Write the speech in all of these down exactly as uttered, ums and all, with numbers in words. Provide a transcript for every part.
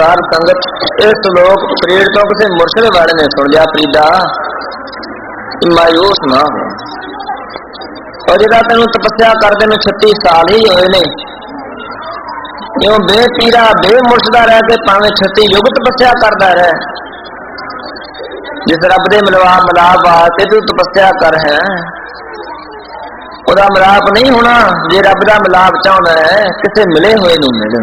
सार संगत इस लोक प्रेर तो किसी मुर्शिद वाले ने सुन लिया प्रीदा मायूस ना हो। और जिदा तेन तपस्या करते में छत्तीस साल ही होए ने क्यों बेपीरा बेमुर्शिदा रह के भावे छत्ती युग तपस्या करता रहे। जिस रब दे मिलवा मिलाप वास्ते तू तपस्या कर है ओदा मिलाप नहीं होना। जे रब दा मिलाप चाहता है किसे मिले हुए नूं मिल,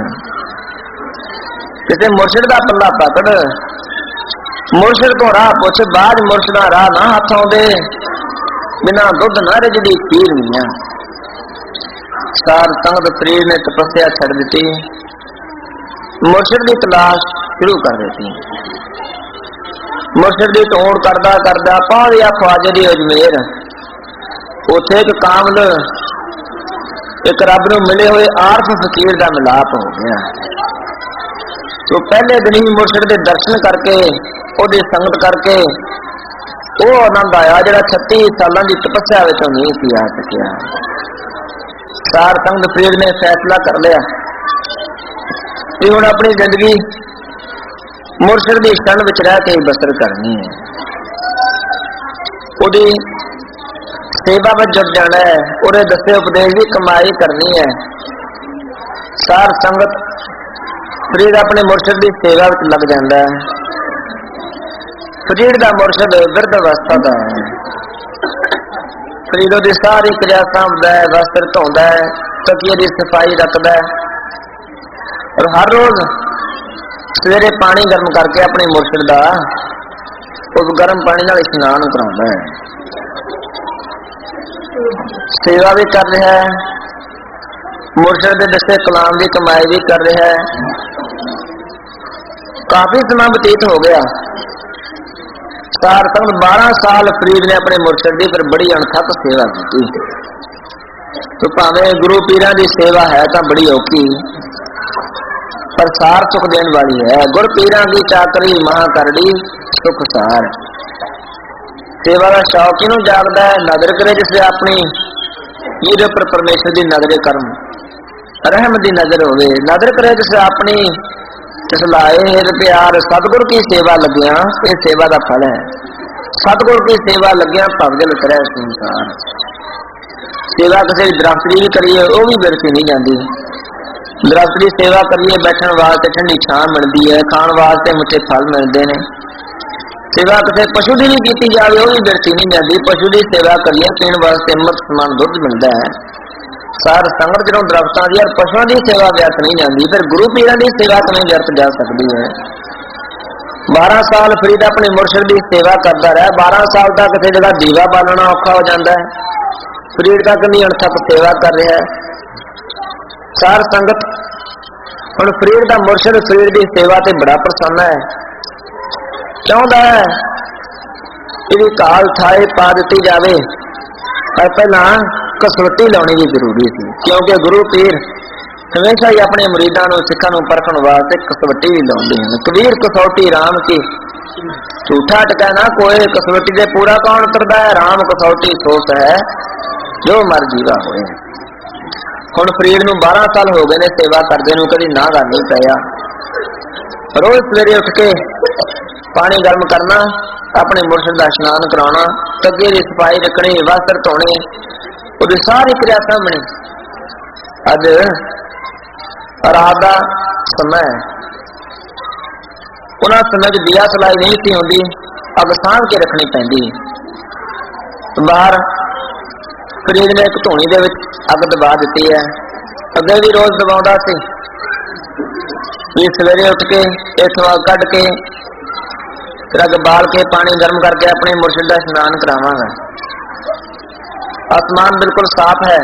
किसे मुर्शिद दा पल्ला पकड़, मुर्शिद को राह पुछ, बाज मुर्शिदा राह ना हथ आउंदे, बिना दुध ना रिजदी खीर नहीं। सार संगत फरीद ने तपस्या छड़ दी, मुर्शिद की तलाश शुरू कर दी। मुर्शिद की ढूंढ करदा करदा पहुंच गया ख्वाजे दी अजमेर। उथे एक कामल एक रब नूं मिले हुए आरफ फकीर का मिलाप हो गया। तो पहले दिन ही मुर्शिद के दर्शन करके ओदी संगत करके वो आनंद आया जिहड़ा छत्ती सालों की तपस्या विचों नहीं सी आ सकिया। सार संगत फरीद ने फैसला कर लिया कि हुण अपनी जिंदगी मुर्शिद की शरण विच रह के बसर करनी है, ओदी सेवा में जुट जाना है, उहदे दसे उपदेश की कमाई करनी है। सार संगत फरीद अपने मुर्शिद की सेवा में लग जाता है। फरीद का मुर्शिद बिरध अवस्था का है। फरीद की सारी क्रिया सामभदा है, वस्त्र धोंदा है, तकिए की सफाई रखता है और हर रोज सवेरे पानी गर्म करके अपने मुर्शिद का उस गर्म पानी नाल इशनान कराउंदा है। सेवा भी कर रहा है, मुर्शिद के दसे कलाम की कमाई भी कर रहा है। काफी समय बतीत हो गया। सार संगत बारह साल फरीद ने अपने मुर्शिद की फिर बड़ी अणथक सेवा की। तो भावें गुरु पीरां की सेवा है तो बड़ी औखी पर सार सुख देने वाली है। गुर पीरां की चाकरी महा करड़ी सुख सार। सेवा का शौक इनू जागदा है, नजर करे जिससे अपनी ईद पर परमेश्वर की नजर करम रहम की नजर होवे, नजर करे जिससे अपनी लाए हिर प्यार सतगुर की सेवा लगिया। ये सेवा का फल है। सतगुर की सेवा लगिया भवजल करे संसार। सेवा किसी दरख्त की भी करिए वह भी बिरसी नहीं जाती। दरख्त की सेवा करिए बैठने वास्ते ठंडी छां मिलती है, खाण वास्ते मुझे फल मिलते हैं। सेवा किसी पशु की भी की जाए वह भी बिरसी नहीं जाती। पशु की सेवा करिए पीने वास्ते अमृत समान दुध मिलता है। सार संगत जो दरख्तों की और पशुओं की सेवा व्यर्थ नहीं जाती, फिर गुरु पीरां की सेवा किवें व्यर्थ जा सकती है। बारह साल फरीद अपने मुर्शिद की सेवा करता रहा। बारह साल तक किसी जगह दीवा बालना औखा हो जाता है। फरीद तक नहीं अणथक सेवा कर रहा है। सार संगत हुण फरीद का मुर्शिद फरीद की सेवा से बड़ा प्रसन्न है, चाहता है कि काल थाए पा दी जाए। पर पहला कसौटी लाने की जरूरी थी, क्योंकि गुरु पीर हमेशा ही अपने मुरीदां नूं सिखां नूं परखण वास्ते कसौटी भी लाउंदे हन। कबीर कसौटी राम की झूठा टका ना कोई, कसौटी से पूरा कौन उतरदा है। राम कसौटी सोच है जो मर जीवा होए। हुण फरीद नूं बारह साल हो गए ने सेवा करदे नूं, कदी ना कर नहीं पाया। रोज सवेरे उठ के पानी गर्म करना, अपने मुर्शिद का इशनान कराना, तगे की सफाई रखनी, वस्त्र धोने, वो सारी क्रिया सामने। अज रात का समय उन्होंने समय दिया सलाई नहीं थी होंगी, अग साम के रखनी पैंदी। बाहर फरीद ने एक धूनी दे विच अग दबा दी है। अगे भी रोज दबाउंदा सी भी सवेरे उठ के इथों अग कढ़ के अग बाल के पानी गर्म करके अपने मुर्शिद का स्नान करावांगा। आसमान बिल्कुल साफ है।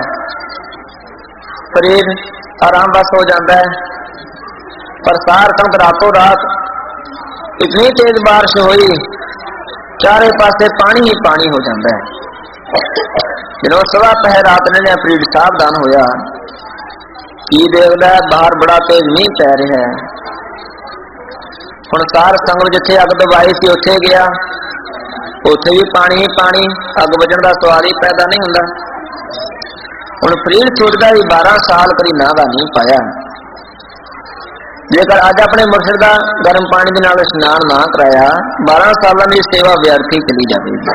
फरीद आराम बस हो जाता है। पर सार संगत रातों रात इतनी तेज बारिश हुई, चारे पासे पानी ही पानी हो जाता है। जो सवा पहर रात ने फरीद सावधान होया की देखदा बाहर बड़ा तेज मीह पै रहा है। हुण सार संगत जिथे अग दबाई सी उत्थे गया, उत्थे भी पानी ही पानी, अग बजण का सवाल ही पैदा नहीं हुंदा। हुण फरीद सोचदा भी बारह साल कभी नागा नहीं पाया। जेकर अज अपने मुर्शिद का गर्म पानी के नाल इशनान ना कराया, बारह सालों की सेवा व्यर्थी चली जाएगी।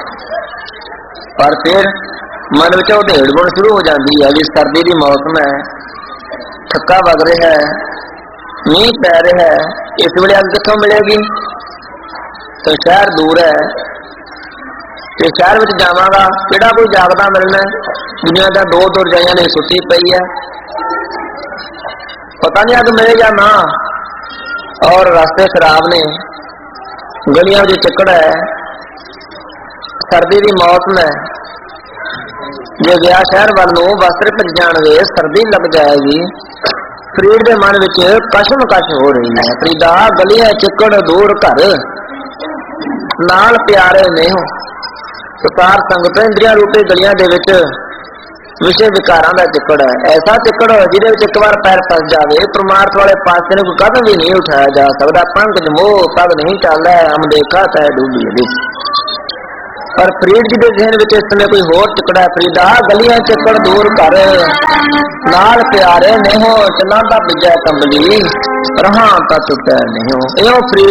पर फिर मन में उधेड़ गुण शुरू हो जाती है। जी सर्दी की मौसम है, थक्का वग रहा है, मीह पै रहा है, इस वे अग कितों मिलेगी? तो शहर दूर है, तो शहर में जावांगा किहड़ा कोई जागदा मिलना? दुनिया का दो दो रजाइयां ने सुती पई है, पता नहीं अग मिले या ना। और रास्ते खराब ने, गलियां में चिकड़ है, सर्दी की मौसम है। जे गया शहर वाल नूं वस्त्र भज जाणगे, सर्दी लग जाएगी। फरीद के मन विच कशम कश हो रही है। फरीदा गलियां चिकड़ दूर घर नाल प्यारे नहीं हो। सुतार संगत इंद्रिया रूपी गलियां दे विच विषय विकारां दा चिकड़ है। ऐसा चिकड़ जिहदे विच एक बार पैर फस जावे, परमार्थ वाले पासे को कदम भी नहीं उठाया जा सकता। पंख मोह तब नहीं चलदा, हम देखा तै डूबी विच। पर फरीद जी के जहन विच इस समय कोई होर चिकड़ा है। फरीदा गलियां चिकड़ दूर कर नाल प्यारे नहीं हो, चलांदा बिजा कंबली रहां ता टुटै नहीं हो। इहो फरीद